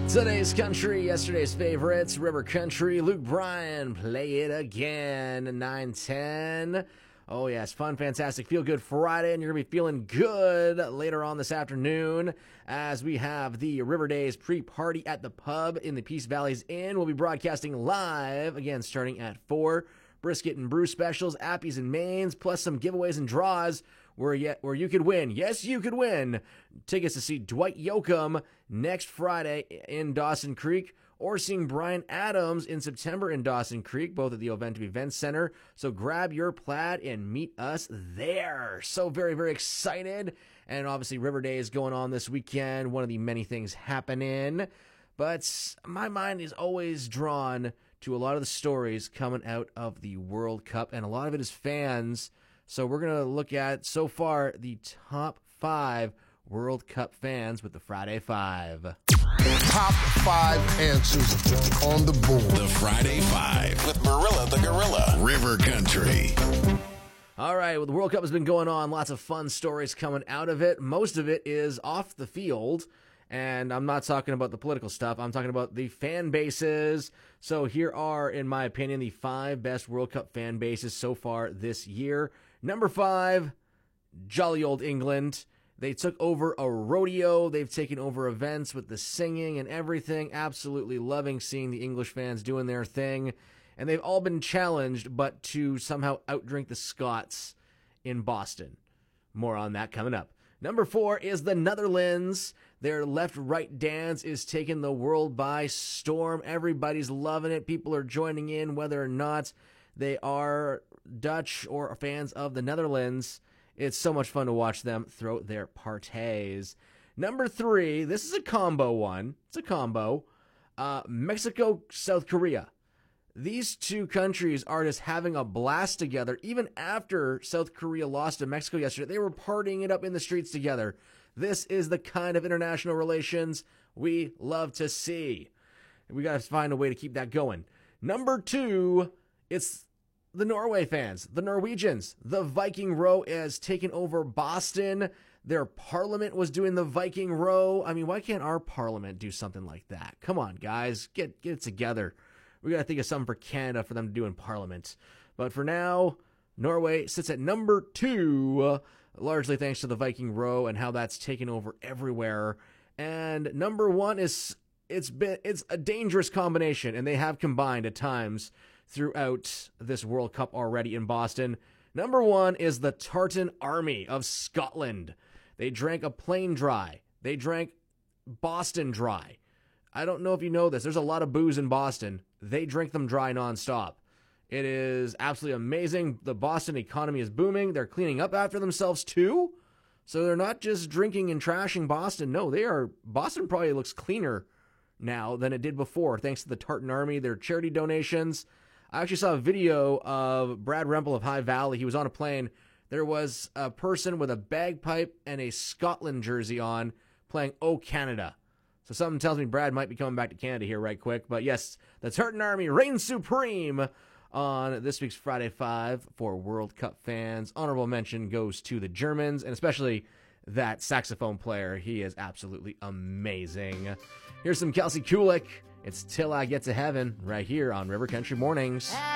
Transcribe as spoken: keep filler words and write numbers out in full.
Today's country, yesterday's favorites, River Country, Luke Bryan, Play It Again, nine ten. Oh yes, fun, fantastic, feel-good Friday, and you're going to be feeling good later on this afternoon as we have the River Days pre-party at the pub in the Peace Valleys Inn. We'll be broadcasting live, again, starting at four. Brisket and brew specials, appies and mains, plus some giveaways and draws where yet where you could win. Yes, you could win tickets to see Dwight Yoakam next Friday in Dawson Creek, or seeing Bryan Adams in September in Dawson Creek, both at the Oventum Event Center. So grab your plaid and meet us there. So very, very excited. And obviously River Day is going on this weekend, one of the many things happening. But my mind is always drawn to a lot of the stories coming out of the World Cup, and a lot of it is fans. So we're going to look at, so far, the top five World Cup fans with the Friday Five. Top five answers on the board. The Friday Five with Marilla the Gorilla. River Country. All right, well, the World Cup has been going on. Lots of fun stories coming out of it. Most of it is off the field. And I'm not talking about the political stuff. I'm talking about the fan bases. So here are, in my opinion, the five best World Cup fan bases so far this year. Number five, jolly old England. They took over a rodeo. They've taken over events with the singing and everything. Absolutely loving seeing the English fans doing their thing. And they've all been challenged, but to somehow outdrink the Scots in Boston. More on that coming up. Number four is the Netherlands. Their left-right dance is taking the world by storm. Everybody's loving it. People are joining in, whether or not they are Dutch or fans of the Netherlands. It's so much fun to watch them throw their parties. Number three, this is a combo one. It's a combo. Uh, Mexico, South Korea. These two countries are just having a blast together. Even after South Korea lost to Mexico yesterday, they were partying it up in the streets together. This is the kind of international relations we love to see. We got to find a way to keep that going. Number two, it's the Norway fans, the Norwegians. The Viking Row has taken over Boston. Their parliament was doing the Viking Row. I mean, why can't our parliament do something like that? Come on, guys, get get it together. We got to think of something for Canada for them to do in Parliament. But for now, Norway sits at number two, uh, largely thanks to the Viking Row and how that's taken over everywhere. And number one is it's been it's a dangerous combination, and they have combined at times throughout this World Cup already in Boston. Number one is the Tartan Army of Scotland. They drank a plane dry. They drank Boston dry. I don't know if you know this. There's a lot of booze in Boston. They drink them dry nonstop. It is absolutely amazing. The Boston economy is booming. They're cleaning up after themselves too. So they're not just drinking and trashing Boston. No, they are. Boston probably looks cleaner now than it did before, thanks to the Tartan Army, their charity donations. I actually saw a video of Brad Rempel of High Valley. He was on a plane. There was a person with a bagpipe and a Scotland jersey on playing "Oh Canada." So something tells me Brad might be coming back to Canada here right quick. But yes, the Tartan Army reigns supreme on this week's Friday Five for World Cup fans. Honorable mention goes to the Germans, and especially that saxophone player. He is absolutely amazing. Here's some Kelsey Kulik. It's Till I Get to Heaven right here on River Country Mornings.